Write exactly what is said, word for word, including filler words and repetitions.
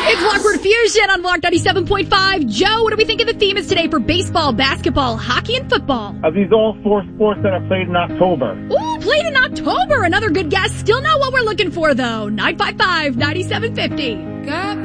It's Blockword Fusion on Block ninety-seven point five. Joe, what do we think of the theme is today for baseball, basketball, hockey, and football? Are these all four sports that are played in October? Ooh, played in October. Another good guess. Still not what we're looking for, though. nine five five, nine seven five zero.